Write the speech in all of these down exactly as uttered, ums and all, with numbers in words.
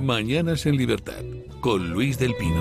Mañanas en Libertad, con Luis del Pino.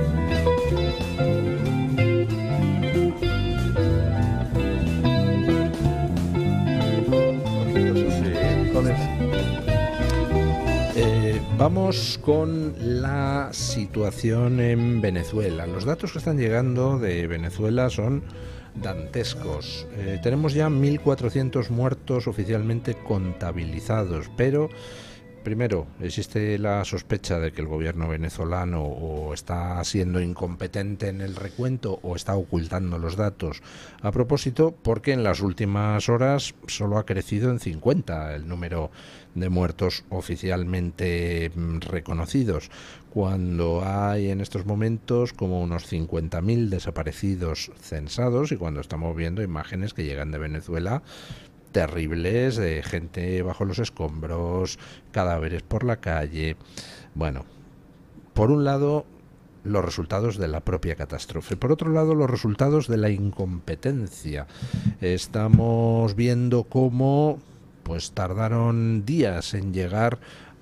Eh, vamos con la situación en Venezuela. Los datos que están llegando de Venezuela son dantescos. Eh, tenemos ya mil cuatrocientos muertos oficialmente contabilizados, pero primero, existe la sospecha de que el gobierno venezolano o está siendo incompetente en el recuento o está ocultando los datos a propósito, porque en las últimas horas solo ha crecido en cincuenta el número de muertos oficialmente reconocidos, cuando hay en estos momentos como unos cincuenta mil desaparecidos censados, y cuando estamos viendo imágenes que llegan de Venezuela terribles, de gente bajo los escombros, cadáveres por la calle. Bueno, por un lado, los resultados de la propia catástrofe. Por otro lado, los resultados de la incompetencia. Estamos viendo cómo pues tardaron días en llegar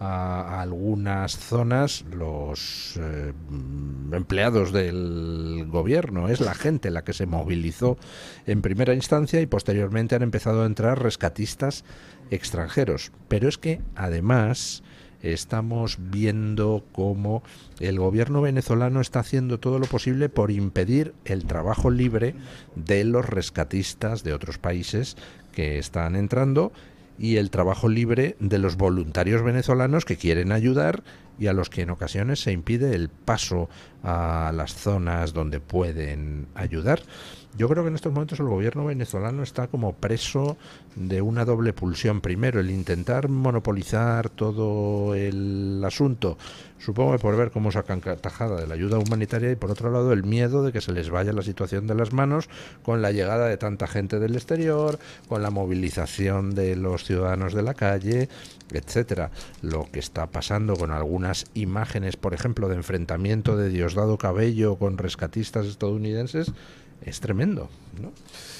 a algunas zonas los eh, empleados del gobierno. Es la gente la que se movilizó en primera instancia y posteriormente han empezado a entrar rescatistas extranjeros. Pero es que además estamos viendo cómo el gobierno venezolano está haciendo todo lo posible por impedir el trabajo libre de los rescatistas de otros países que están entrando y el trabajo libre de los voluntarios venezolanos que quieren ayudar y a los que en ocasiones se impide el paso a las zonas donde pueden ayudar. Yo creo que en estos momentos el gobierno venezolano está como preso de una doble pulsión. Primero, el intentar monopolizar todo el asunto, supongo que por ver cómo sacan tajada de la ayuda humanitaria, y por otro lado el miedo de que se les vaya la situación de las manos con la llegada de tanta gente del exterior, con la movilización de los ciudadanos de la calle, etcétera. Lo que está pasando con algunas imágenes, por ejemplo, de enfrentamiento de Diosdado Cabello con rescatistas estadounidenses, es tremendo, ¿no?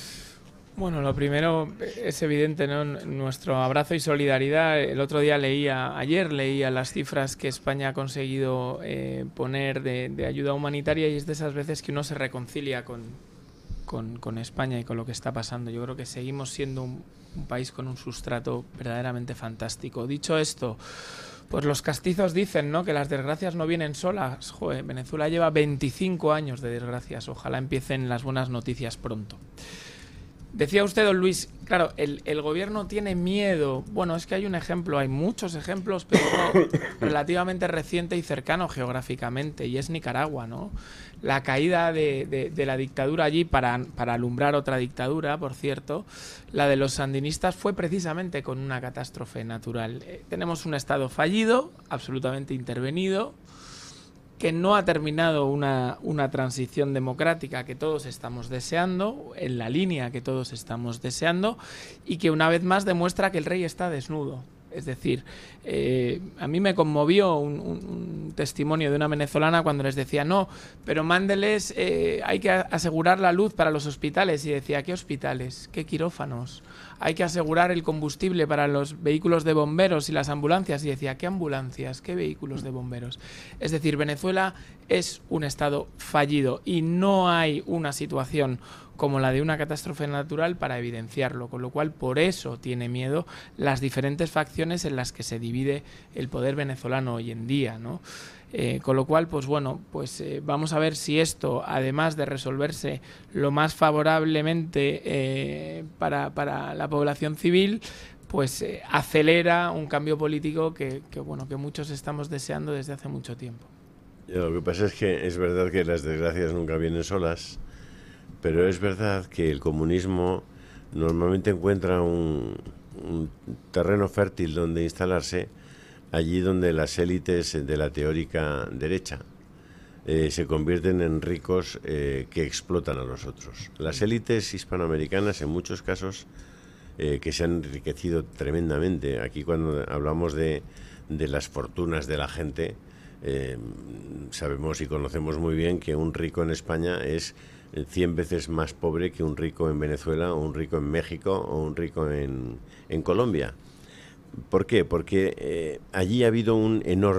Bueno, lo primero es evidente, ¿no? Nuestro abrazo y solidaridad. El otro día leía, ayer leía las cifras que España ha conseguido eh, poner de, de ayuda humanitaria, y es de esas veces que uno se reconcilia con, con, con España y con lo que está pasando. Yo creo que seguimos siendo un, un país con un sustrato verdaderamente fantástico. Dicho esto, pues los castizos dicen, ¿no?, que las desgracias no vienen solas. Joder, Venezuela lleva veinticinco años de desgracias. Ojalá empiecen las buenas noticias pronto. Decía usted, don Luis, claro, el, el gobierno tiene miedo. Bueno, es que hay un ejemplo, hay muchos ejemplos, pero uno relativamente reciente y cercano geográficamente, y es Nicaragua, ¿no? La caída de, de, de la dictadura allí para, para alumbrar otra dictadura, por cierto, la de los sandinistas, fue precisamente con una catástrofe natural. Eh, tenemos un Estado fallido, absolutamente intervenido, que no ha terminado una, una transición democrática que todos estamos deseando, en la línea que todos estamos deseando, y que una vez más demuestra que el rey está desnudo. Es decir, eh, a mí me conmovió un, un, un testimonio de una venezolana cuando les decía, no, pero mándeles, eh, hay que asegurar la luz para los hospitales. Y decía, ¿qué hospitales? ¿Qué quirófanos? Hay que asegurar el combustible para los vehículos de bomberos y las ambulancias. Y decía, ¿qué ambulancias? ¿Qué vehículos de bomberos? Es decir, Venezuela es un estado fallido y no hay una situación como la de una catástrofe natural para evidenciarlo, con lo cual por eso tiene miedo las diferentes facciones en las que se divide el poder venezolano hoy en día, ¿no? Eh, con lo cual, pues bueno, pues eh, vamos a ver si esto, además de resolverse lo más favorablemente eh, para, para la población civil, pues eh, acelera un cambio político que, que, bueno, que muchos estamos deseando desde hace mucho tiempo. Lo que pasa es que es verdad que las desgracias nunca vienen solas, pero es verdad que el comunismo normalmente encuentra un, un terreno fértil donde instalarse, allí donde las élites de la teórica derecha eh, se convierten en ricos eh, que explotan a los otros. Las élites hispanoamericanas, en muchos casos, eh, que se han enriquecido tremendamente. Aquí cuando hablamos de, de las fortunas de la gente, eh, sabemos y conocemos muy bien que un rico en España es cien veces más pobre que un rico en Venezuela, o un rico en México, o un rico en, en Colombia. ¿Por qué? Porque eh, allí ha habido un enorme